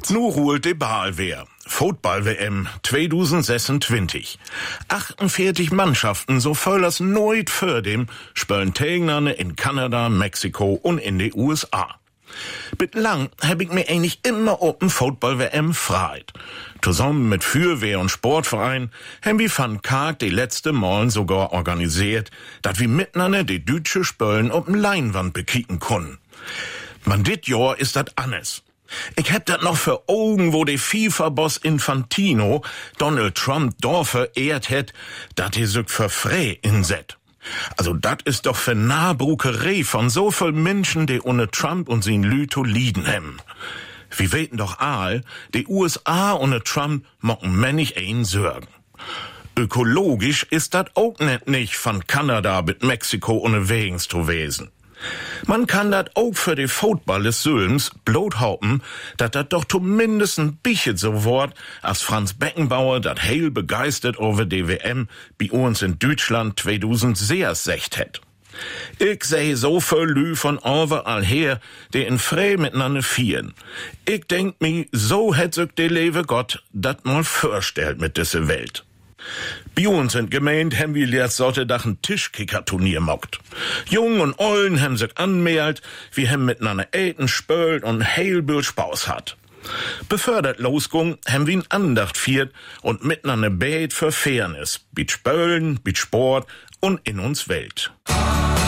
Nu ruht de Baalwehr. Football-WM 2026. 48 Mannschaften, so voll das nooit für dem, spölen Tegnerne in Kanada, Mexiko und in die USA. Bislang hab ich mir eigentlich immer open Football-WM freit. Zusammen mit Fürwehr und Sportverein haben wir van Kaak die letzte Mal sogar organisiert, dat wir miteinander die deutsche Spölen op'n Leinwand bekicken können. Man dit Jahr ist dat anders. Ich hab dat noch für Augen, wo der FIFA-Boss Infantino Donald Trump Dorfe ehrt het, dat er sich für frei inset. Also dat ist doch für Nahbrukerei von so viel Menschen, die ohne Trump und sin Lüto lieden hem. Wir weten doch all, die USA ohne Trump mocken männig ein Sorgen. Ökologisch ist dat auch nicht von Kanada mit Mexiko ohne Wegens zu wesen. Man kann dat auch für die Football des Sülms blothaupten, dat doch zumindest ein bisschen so wort, als Franz Beckenbauer dat heil begeistert over die WM bei uns in Deutschland 2006 het. Ich seh so viel Lü von overall her, die in Frei miteinander fieren. Ich denk mi, so hätt sich der liebe Gott dat mal vorstellt mit diese Welt. Bei uns in Gemeinde haben wir jetzt sollte Dach ein Tischkicker-Turnier mockt. Jung und Ollen haben sich anmeldet, wir haben miteinander Äten spölt und heilbüll Spaß hat. Befördert losgung, haben wir in Andacht viert und miteinander bät für Fairness, mit Spölen, mit Sport und in uns Welt.